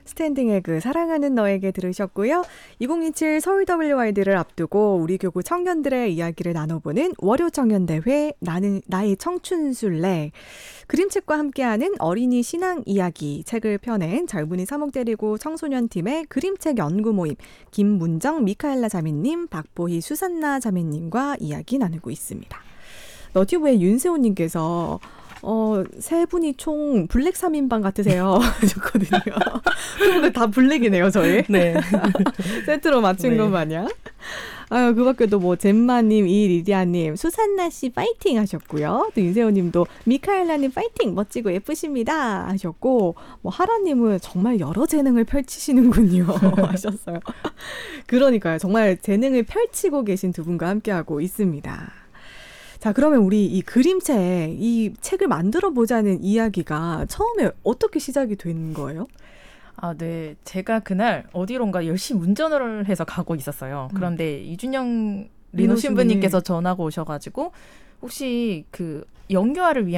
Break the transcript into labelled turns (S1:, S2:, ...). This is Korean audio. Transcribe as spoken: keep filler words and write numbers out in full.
S1: 스탠딩의 그 사랑하는 너에게 들으셨고요. 이천이십칠 서울 더블유아이디를 앞두고 우리 교구 청년들의 이야기를 나눠보는 월요 청년대회 나는 나의 청춘술래. 그림책과 함께하는 어린이 신앙 이야기 책을 펴낸 젊은이 사목 때리고 청소년팀의 그림책 연구 모임 김문정 미카엘라 자매님, 박보희 수산나 자매님과 이야기 나누고 있습니다. 너튜브의 윤세호님께서 어, 세 분이 총 블랙 삼 인방 같으세요. 하셨거든요. 근데 다 블랙이네요, 저희.
S2: 네.
S1: 세트로 맞춘
S2: 네.
S1: 것 마냥. 아유, 그 밖에도 뭐, 잼마님, 이리디아님, 수산나씨 파이팅 하셨고요. 또 윤세호님도 미카엘라님 파이팅! 멋지고 예쁘십니다. 하셨고, 뭐, 하라님은 정말 여러 재능을 펼치시는군요. 하셨어요. 그러니까요. 정말 재능을 펼치고 계신 두 분과 함께하고 있습니다. 자, 그러면 우리 이 그림책, 이 책을 만들어 보자는 이야기가 처음에 어떻게 시작이 된 거예요?
S2: 아, 네. 제가 그날 어디론가 열심히 운전을 해서 가고 있었어요. 그런데 음. 이준영 리노 신부님께서 전화가 오셔가지고 혹시 그 영유아를 위한